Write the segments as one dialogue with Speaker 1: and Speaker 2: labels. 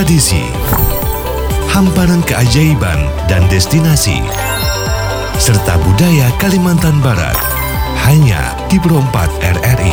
Speaker 1: tradisi, hamparan keajaiban dan destinasi, serta budaya Kalimantan Barat, hanya di Pro 4 RRI.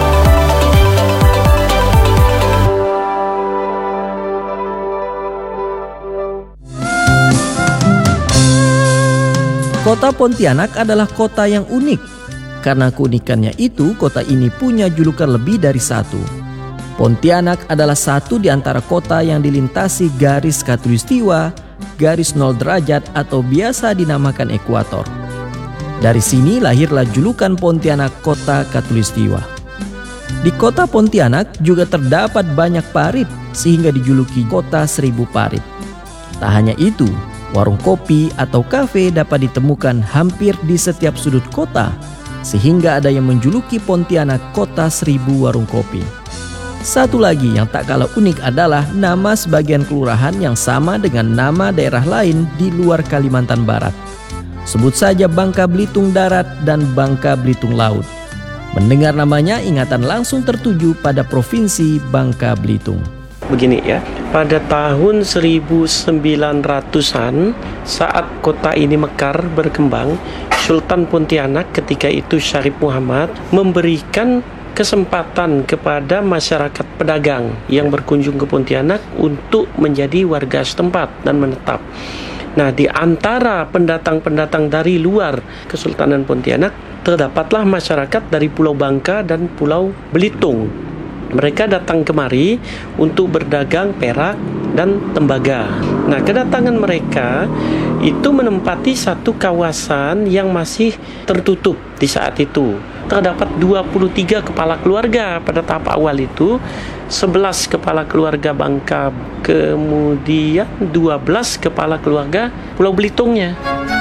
Speaker 2: Kota Pontianak adalah kota yang unik. Karena keunikannya itu, kota ini punya julukan lebih dari satu. Pontianak adalah satu di antara kota yang dilintasi garis khatulistiwa, garis 0 derajat atau biasa dinamakan ekuator. Dari sini lahirlah julukan Pontianak Kota Khatulistiwa. Di kota Pontianak juga terdapat banyak parit sehingga dijuluki Kota 1000 Parit. Tak hanya itu, warung kopi atau kafe dapat ditemukan hampir di setiap sudut kota, sehingga ada yang menjuluki Pontianak Kota 1000 Warung Kopi. Satu lagi yang tak kalah unik adalah nama sebagian kelurahan yang sama dengan nama daerah lain di luar Kalimantan Barat. Sebut saja Bangka Belitung Darat dan Bangka Belitung Laut. Mendengar namanya, ingatan langsung tertuju pada Provinsi Bangka Belitung.
Speaker 3: Begini ya, pada tahun 1900-an saat kota ini mekar berkembang, Sultan Pontianak ketika itu Syarif Muhammad memberikan kesempatan kepada masyarakat pedagang yang berkunjung ke Pontianak untuk menjadi warga setempat dan menetap. Nah, di antara pendatang-pendatang dari luar Kesultanan Pontianak terdapatlah masyarakat dari Pulau Bangka dan Pulau Belitung. Mereka datang kemari untuk berdagang perak dan tembaga. Nah, kedatangan mereka itu menempati satu kawasan yang masih tertutup di saat itu. Terdapat 23 kepala keluarga pada tahap awal itu, 11 kepala keluarga Bangka, kemudian 12 kepala keluarga Pulau Belitungnya.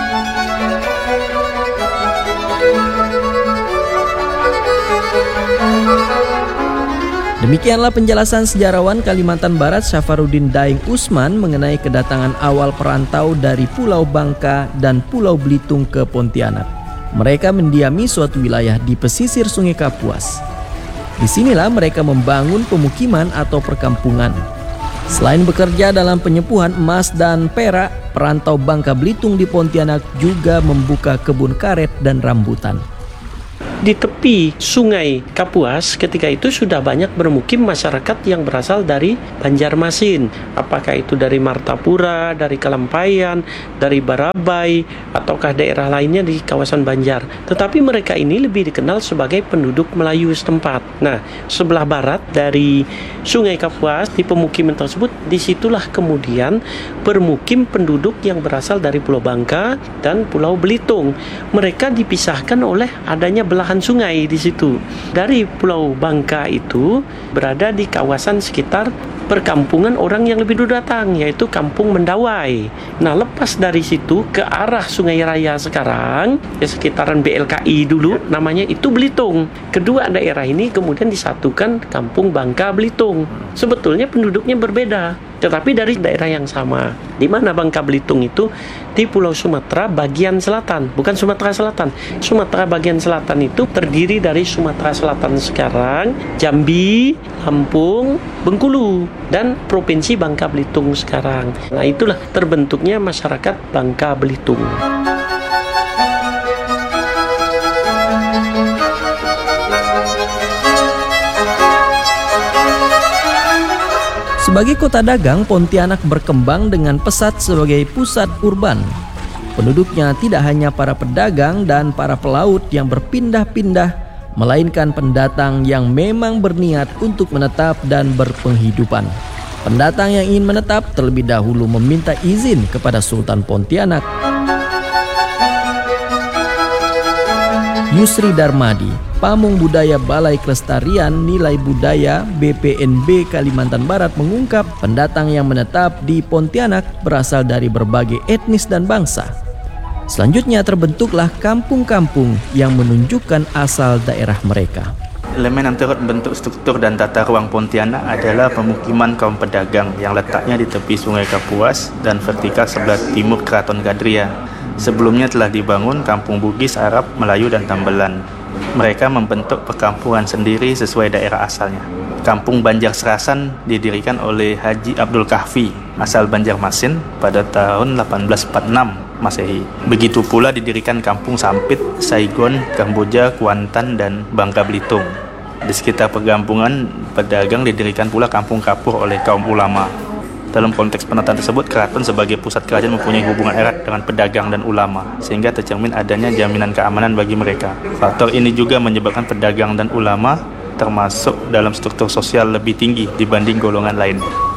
Speaker 2: Demikianlah penjelasan sejarawan Kalimantan Barat Syafaruddin Daeng Usman mengenai kedatangan awal perantau dari Pulau Bangka dan Pulau Belitung ke Pontianak. Mereka mendiami suatu wilayah di pesisir Sungai Kapuas. Disinilah mereka membangun pemukiman atau perkampungan. Selain bekerja dalam penyepuhan emas dan perak, perantau Bangka Belitung di Pontianak juga membuka kebun karet dan rambutan.
Speaker 3: Di tepi Sungai Kapuas ketika itu sudah banyak bermukim masyarakat yang berasal dari Banjarmasin. Apakah itu dari Martapura, dari Kalampayan, dari Barabai, ataukah daerah lainnya di kawasan Banjar. Tetapi mereka ini lebih dikenal sebagai penduduk Melayu setempat. Nah, sebelah barat dari Sungai Kapuas di pemukiman tersebut, disitulah kemudian bermukim penduduk yang berasal dari Pulau Bangka dan Pulau Belitung. Mereka dipisahkan oleh adanya belahan sungai di situ. Dari Pulau Bangka itu berada di kawasan sekitar perkampungan orang yang lebih dulu datang, yaitu Kampung Mendawai. Nah, lepas dari situ ke arah Sungai Raya sekarang, ya sekitaran BLKI dulu, namanya itu Belitung. Kedua daerah ini kemudian disatukan Kampung Bangka Belitung. Sebetulnya penduduknya berbeda, tetapi dari daerah yang sama. Di mana Bangka Belitung itu? Di Pulau Sumatera bagian selatan, bukan Sumatera Selatan. Sumatera bagian selatan itu terdiri dari Sumatera Selatan sekarang, Jambi, Lampung, Bengkulu, dan Provinsi Bangka Belitung sekarang. Nah, itulah terbentuknya masyarakat Bangka Belitung.
Speaker 2: Sebagai kota dagang, Pontianak berkembang dengan pesat sebagai pusat urban. Penduduknya tidak hanya para pedagang dan para pelaut yang berpindah-pindah, melainkan pendatang yang memang berniat untuk menetap dan berpenghidupan. Pendatang yang ingin menetap terlebih dahulu meminta izin kepada Sultan Pontianak. Yusri Darmadi, Pamung Budaya Balai Kelestarian Nilai Budaya BPNB Kalimantan Barat mengungkap pendatang yang menetap di Pontianak berasal dari berbagai etnis dan bangsa. Selanjutnya terbentuklah kampung-kampung yang menunjukkan asal daerah mereka.
Speaker 4: Elemen yang turut membentuk struktur dan tata ruang Pontianak adalah pemukiman kaum pedagang yang letaknya di tepi Sungai Kapuas dan vertikal sebelah timur Keraton Gadria. Sebelumnya telah dibangun kampung Bugis, Arab, Melayu, dan Tambelan. mereka membentuk perkampungan sendiri sesuai daerah asalnya. Kampung Banjar Serasan didirikan oleh Haji Abdul Kahfi, asal Banjarmasin pada tahun 1846 Masehi. Begitu pula didirikan Kampung Sampit, Saigon, Kamboja, Kuantan, dan Bangka Belitung. Di sekitar perkampungan pedagang didirikan pula kampung kapur oleh kaum ulama. Dalam konteks penataan tersebut, keraton sebagai pusat kerajaan mempunyai hubungan erat dengan pedagang dan ulama, sehingga tercermin adanya jaminan keamanan bagi mereka. Faktor ini juga menyebabkan pedagang dan ulama termasuk dalam struktur sosial lebih tinggi dibanding golongan lain.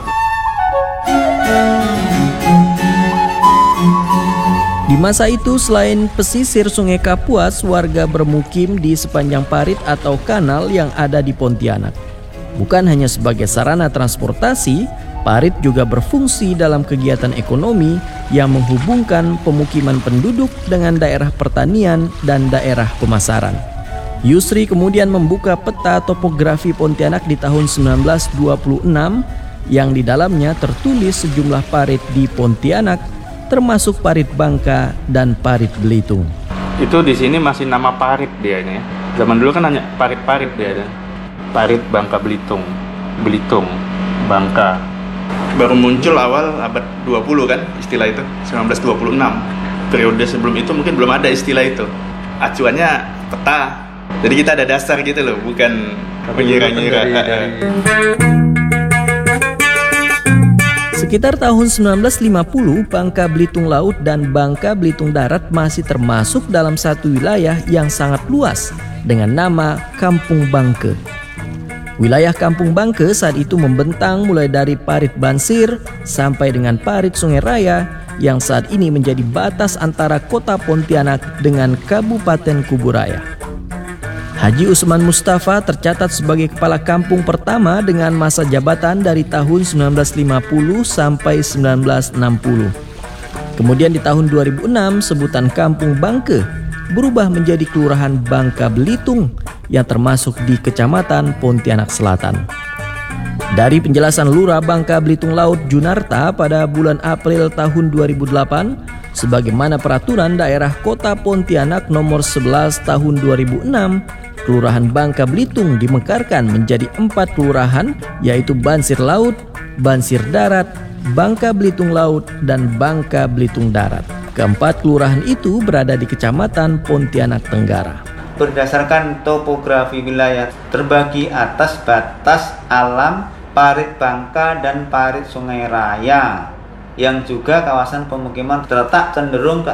Speaker 2: Di masa itu, selain pesisir Sungai Kapuas, warga bermukim di sepanjang parit atau kanal yang ada di Pontianak. Bukan hanya sebagai sarana transportasi, parit juga berfungsi dalam kegiatan ekonomi yang menghubungkan pemukiman penduduk dengan daerah pertanian dan daerah pemasaran. Yusri kemudian membuka peta topografi Pontianak di tahun 1926 yang di dalamnya tertulis sejumlah parit di Pontianak, termasuk parit Bangka dan parit Belitung.
Speaker 4: Itu di sini masih nama parit dia ini. Zaman dulu kan hanya parit-parit dia. Parit Bangka Belitung, Belitung, Bangka. Baru muncul awal abad 20 kan istilah itu, 1926. Periode sebelum itu mungkin belum ada istilah itu. Acuannya peta. Jadi kita ada dasar gitu loh, bukan mengira-ngira.
Speaker 2: Sekitar tahun 1950, Bangka Belitung Laut dan Bangka Belitung Darat masih termasuk dalam satu wilayah yang sangat luas dengan nama Kampung Bangke. Wilayah Kampung Bangke saat itu membentang mulai dari Parit Bansir sampai dengan Parit Sungai Raya yang saat ini menjadi batas antara kota Pontianak dengan Kabupaten Kuburaya. Haji Usman Mustafa tercatat sebagai kepala kampung pertama dengan masa jabatan dari tahun 1950 sampai 1960. Kemudian di tahun 2006 sebutan Kampung Bangke berubah menjadi Kelurahan Bangka Belitung yang termasuk di Kecamatan Pontianak Selatan. Dari penjelasan Lurah Bangka Belitung Laut Junarta pada bulan April tahun 2008, sebagaimana peraturan daerah Kota Pontianak nomor 11 tahun 2006, Kelurahan Bangka Belitung dimekarkan menjadi 4 kelurahan, yaitu Bansir Laut, Bansir Darat, Bangka Belitung Laut, dan Bangka Belitung Darat. Keempat kelurahan itu berada di Kecamatan Pontianak Tenggara.
Speaker 5: Berdasarkan topografi wilayah terbagi atas batas alam Parit Bangka dan Parit Sungai Raya, yang juga kawasan pemukiman terletak cenderung ke